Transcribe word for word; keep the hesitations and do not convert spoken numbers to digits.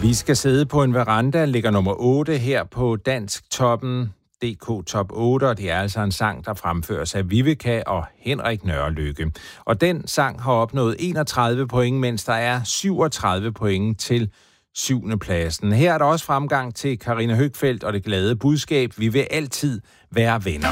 Vi skal sidde på en veranda, ligger nummer otte her på Dansk Toppen D K Top otte, og det er altså en sang, der fremføres af Viveca og Henrik Nørrelykke. Og den sang har opnået enogtredive point, mens der er syvogtredive point til syvende pladsen. Her er der også fremgang til Karina Høgfeldt og det glade budskab: vi vil altid være venner.